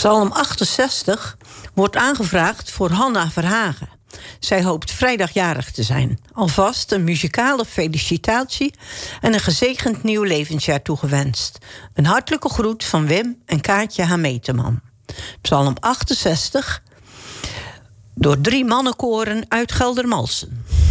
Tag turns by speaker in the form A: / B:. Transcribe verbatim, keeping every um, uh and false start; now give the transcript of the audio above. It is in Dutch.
A: Psalm achtenzestig wordt aangevraagd voor Hanna Verhagen. Zij hoopt vrijdagjarig te zijn. Alvast een muzikale felicitatie en een gezegend nieuw levensjaar toegewenst. Een hartelijke groet van Wim en Kaatje Hameteman. Psalm achtenzestig door drie mannenkoren uit Geldermalsen.